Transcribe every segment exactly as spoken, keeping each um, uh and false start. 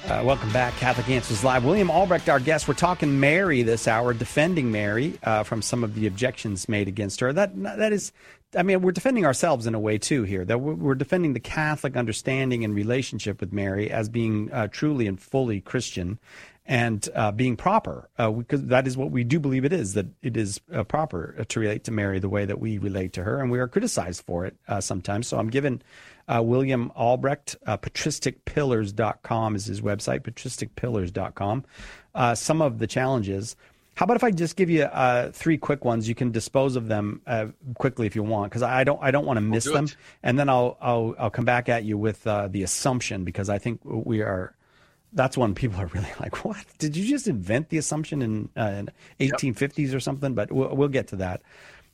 Uh, welcome back, Catholic Answers Live. William Albrecht, our guest. We're talking Mary this hour, defending Mary uh, from some of the objections made against her. That that is, I mean, we're defending ourselves in a way too here. That we're, we're defending the Catholic understanding and relationship with Mary as being uh, truly and fully Christian, and uh, being proper, uh, because that is what we do believe it is. That it is uh, proper to relate to Mary the way that we relate to her, and we are criticized for it uh, sometimes. So I'm given. Uh, William Albrecht, uh, patristic pillars dot com is his website, patristic pillars dot com. Uh, some of the challenges. How about if I just give you uh, three quick ones? You can dispose of them uh, quickly if you want, because I don't I don't want to miss them. It. And then I'll I'll I'll come back at you with uh, the Assumption, because I think we are. That's one people are really like, what? Did you just invent the Assumption in, uh, in eighteen fifties yep. or something? But we'll, we'll get to that.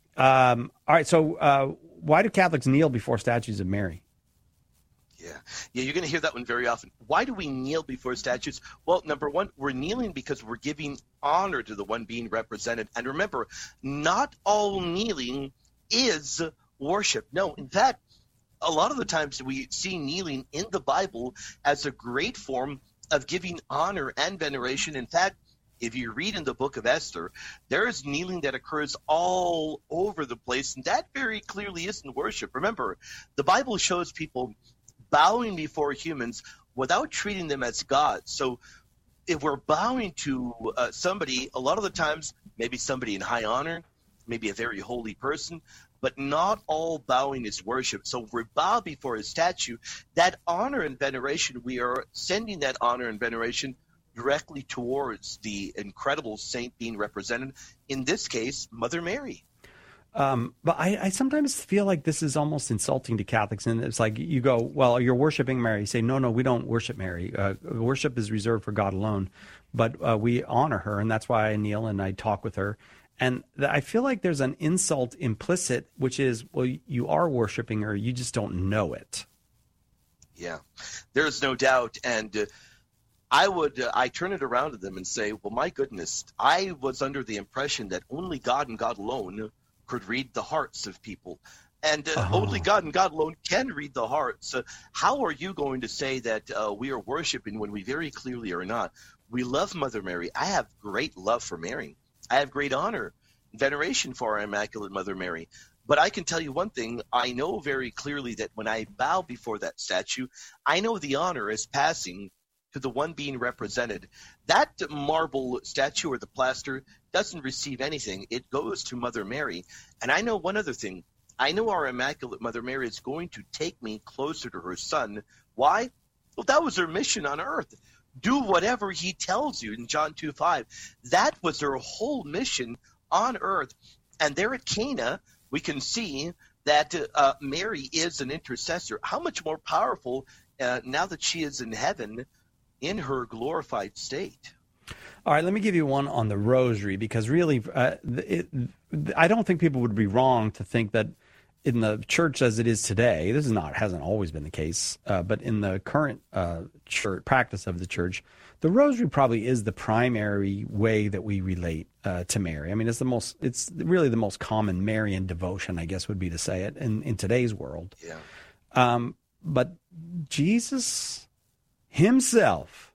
Um, all right. So uh, why do Catholics kneel before statues of Mary? Yeah, yeah, you're going to hear that one very often. Why do we kneel before statues? Well, number one, we're kneeling because we're giving honor to the one being represented. And remember, not all kneeling is worship. No, in fact, a lot of the times we see kneeling in the Bible as a great form of giving honor and veneration. In fact, if you read in the book of Esther, there is kneeling that occurs all over the place, and that very clearly isn't worship. Remember, the Bible shows people bowing before humans without treating them as gods. So if we're bowing to uh, somebody, a lot of the times, maybe somebody in high honor, maybe a very holy person, but not all bowing is worship. So if we bow before a statue, that honor and veneration, we are sending that honor and veneration directly towards the incredible saint being represented, in this case, Mother Mary. Um, but I, I sometimes feel like this is almost insulting to Catholics. And it's like you go, well, you're worshiping Mary. You say, no, no, we don't worship Mary. Uh, worship is reserved for God alone. But uh, we honor her, and that's why I kneel and I talk with her. And th- I feel like there's an insult implicit, which is, well, you are worshiping her. You just don't know it. Yeah, there's no doubt. And uh, I would, uh, I turn it around to them and say, well, my goodness, I was under the impression that only God and God alone could read the hearts of people. And uh, oh. only God and God alone can read the hearts. Uh, how are you going to say that uh, we are worshiping when we very clearly are not? We love Mother Mary. I have great love for Mary. I have great honor, veneration for our Immaculate Mother Mary. But I can tell you one thing. I know very clearly that when I bow before that statue, I know the honor is passing to the one being represented. That marble statue or the plaster doesn't receive anything. It goes to Mother Mary. And I know one other thing. I know our Immaculate Mother Mary is going to take me closer to her Son. Why? Well, that was her mission on earth. Do whatever he tells you in John two five. That was her whole mission on earth. And there at Cana, we can see that uh, Mary is an intercessor. How much more powerful uh, now that she is in heaven in her glorified state. All right, let me give you one on the rosary, because really, uh, it, I don't think people would be wrong to think that in the church as it is today, this is not hasn't always been the case, uh, but in the current uh, church practice of the church, the rosary probably is the primary way that we relate uh, to Mary. I mean, it's the most, it's really the most common Marian devotion, I guess would be to say it in, in today's world. Yeah. Um, but Jesus himself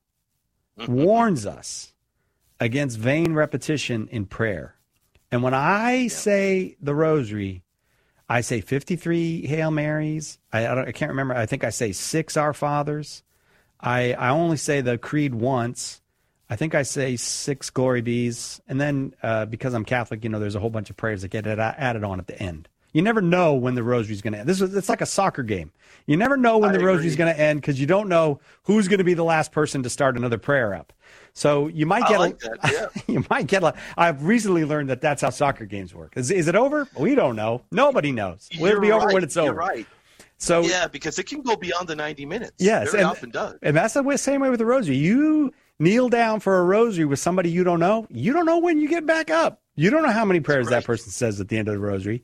warns us against vain repetition in prayer. And when I yeah. say the rosary, I say fifty-three Hail Marys. I, I, don't, I can't remember. I think I say six Our Fathers. I, I only say the Creed once. I think I say six Glory Bees. And then uh, because I'm Catholic, you know, there's a whole bunch of prayers that get added on at the end. You never know when the rosary's going to end. This is it's like a soccer game. You never know when I the agree. rosary's going to end, because you don't know who's going to be the last person to start another prayer up. So you might get I like a, that, yeah. you might get a, I've recently learned that that's how soccer games work. Is, is it over? We don't know. Nobody knows. It'll You're be over right. when it's You're over. Right. So yeah, because it can go beyond the ninety minutes. Yes, very and, often does. And that's the same way with the rosary. You kneel down for a rosary with somebody you don't know. You don't know when you get back up. You don't know how many prayers right. that person says at the end of the rosary.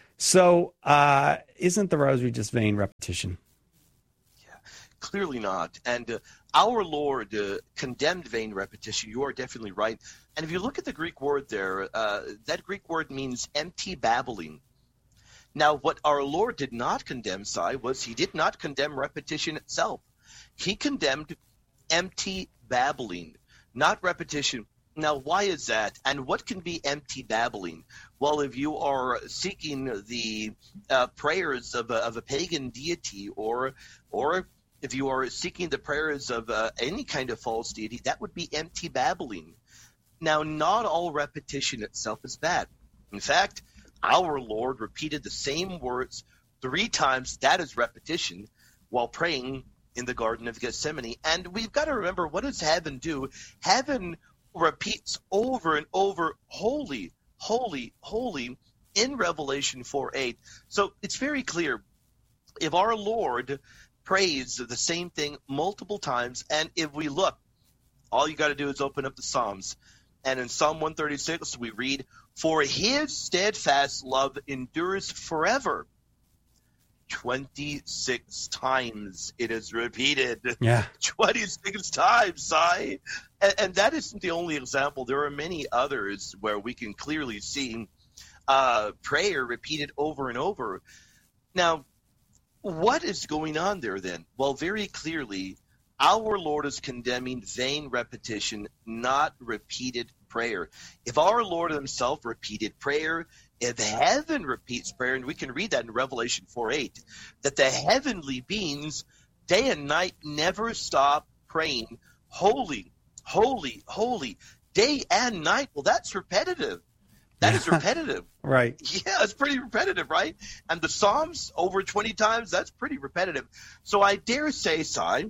So uh, isn't the rosary just vain repetition? Yeah, clearly not. And uh, our Lord uh, condemned vain repetition. You are definitely right. And if you look at the Greek word there, uh, that Greek word means empty babbling. Now, what our Lord did not condemn, Sai, was he did not condemn repetition itself. He condemned empty babbling, not repetition. Now, why is that? And what can be empty babbling? Well, if you are seeking the uh, prayers of a, of a pagan deity, or or if you are seeking the prayers of uh, any kind of false deity, that would be empty babbling. Now, not all repetition itself is bad. In fact, our Lord repeated the same words three times, that is repetition, while praying in the Garden of Gethsemane. And we've got to remember, what does heaven do? Heaven repeats over and over, holy, holy, holy, in Revelation four eight. So it's very clear, if our Lord prays the same thing multiple times, and if we look, all you got to do is open up the Psalms. And in Psalm one thirty-six, we read, for his steadfast love endures forever. twenty-six times it is repeated. Yeah. twenty-six times, Si. And, and that isn't the only example. There are many others where we can clearly see uh, prayer repeated over and over. Now, what is going on there then? Well, very clearly, our Lord is condemning vain repetition, not repeated prayer. If our Lord himself repeated prayer, if heaven repeats prayer, and we can read that in Revelation four eight, that the heavenly beings day and night never stop praying, holy, holy, holy, day and night. Well, that's repetitive. That is repetitive. Right. Yeah, it's pretty repetitive, right? And the Psalms over twenty times, that's pretty repetitive. So I dare say, Si,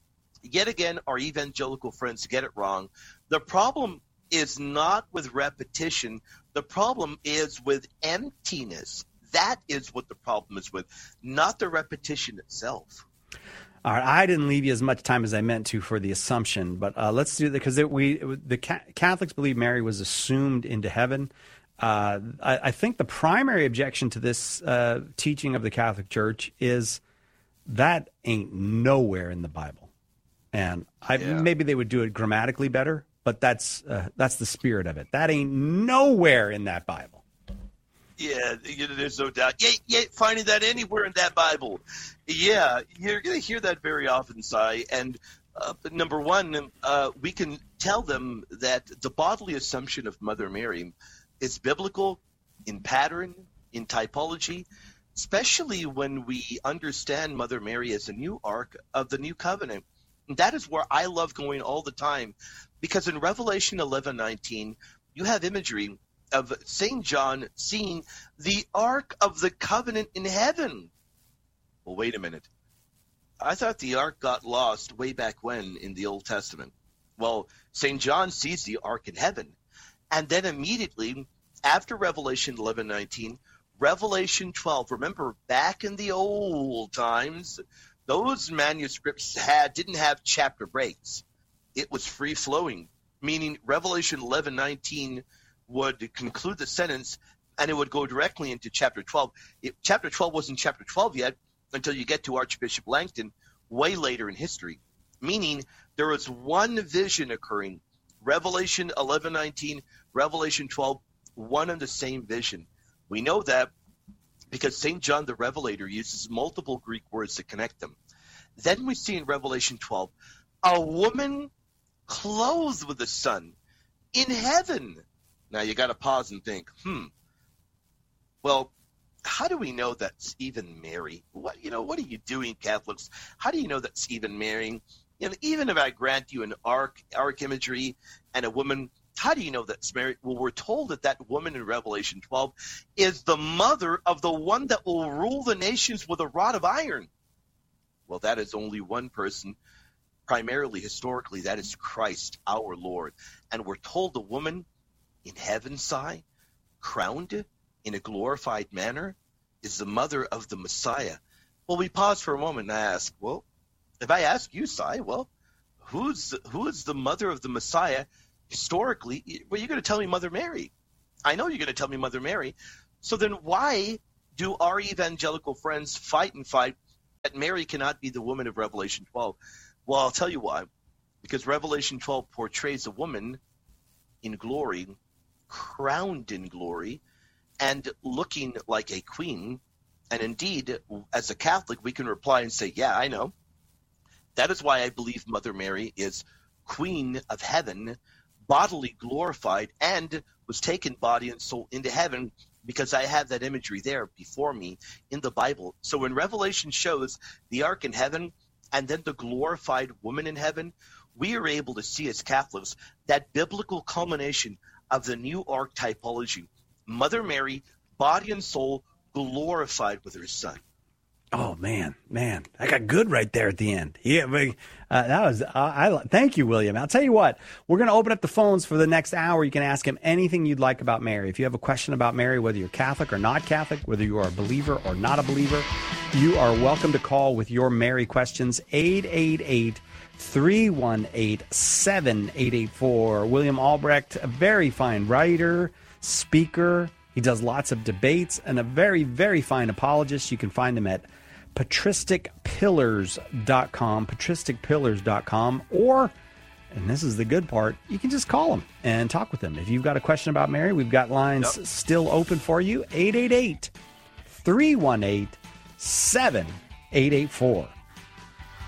yet again, our evangelical friends get it wrong. The problem is not with repetition. The problem is with emptiness. That is what the problem is with, not the repetition itself. All right, I didn't leave you as much time as I meant to for the assumption, but uh, let's do that because it, we the Catholics believe Mary was assumed into heaven. Uh, I, I think the primary objection to this uh, teaching of the Catholic Church is that ain't nowhere in the Bible, and I, Yeah. maybe they would do it grammatically better, but that's uh, that's the spirit of it. That ain't nowhere in that Bible. Yeah, there's no doubt. Yeah, yeah, finding that anywhere in that Bible. Yeah, you're going to hear that very often, Si. And uh, number one, uh, we can tell them that the bodily assumption of Mother Mary is biblical in pattern, in typology, especially when we understand Mother Mary as a new ark of the new covenant. And that is where I love going all the time, because in Revelation eleven nineteen, you have imagery of Saint John seeing the Ark of the Covenant in heaven. Well, wait a minute. I thought the Ark got lost way back when in the Old Testament. Well, Saint John sees the Ark in heaven. And then immediately after Revelation eleven nineteen, Revelation twelve. Remember, back in the old times, those manuscripts had didn't have chapter breaks. It was free-flowing, meaning Revelation eleven nineteen would conclude the sentence, and it would go directly into chapter twelve. It, chapter twelve wasn't chapter twelve yet until you get to Archbishop Langton, way later in history, meaning there was one vision occurring. Revelation eleven nineteen, Revelation twelve, one and the same vision. We know that because Saint John the Revelator uses multiple Greek words to connect them. Then we see in Revelation twelve, a woman clothed with the sun in heaven. Now, you got to pause and think, hmm, well, how do we know that's even Mary? What, you know, what are you doing, Catholics? How do you know that's even Mary? You know, even if I grant you an ark, ark imagery and a woman, how do you know that's Mary? Well, we're told that that woman in Revelation twelve is the mother of the one that will rule the nations with a rod of iron. Well, that is only one person. Primarily, historically, that is Christ, our Lord. And we're told the woman in heaven, Si, crowned in a glorified manner, is the mother of the Messiah. Well, we pause for a moment and ask, well, if I ask you, Si, well, who's who is the mother of the Messiah historically? Well, you're going to tell me Mother Mary. I know you're going to tell me Mother Mary. So then why do our evangelical friends fight and fight that Mary cannot be the woman of Revelation twelve? Well, I'll tell you why. Because Revelation twelve portrays a woman in glory, crowned in glory, and looking like a queen. And indeed, as a Catholic, we can reply and say, yeah, I know. That is why I believe Mother Mary is Queen of Heaven, bodily glorified, and was taken body and soul into heaven, because I have that imagery there before me in the Bible. So when Revelation shows the ark in heaven and then the glorified woman in heaven, we are able to see as Catholics that biblical culmination of the new ark typology. Mother Mary, body and soul, glorified with her Son. Oh, man, man, I got good right there at the end. Yeah, but, uh, that was, uh, I thank you, William. I'll tell you what, we're going to open up the phones for the next hour. You can ask him anything you'd like about Mary. If you have a question about Mary, whether you're Catholic or not Catholic, whether you are a believer or not a believer, you are welcome to call with your Mary questions. eight eight eight, three one eight, seven eight eight four. William Albrecht, a very fine writer, speaker. He does lots of debates, and a very, very fine apologist. You can find him at patristic pillars dot com, patristic pillars dot com, or, and this is the good part, you can just call him and talk with him. If you've got a question about Mary, we've got lines yep. still open for you. eight eight eight, three one eight, seven eight eight four.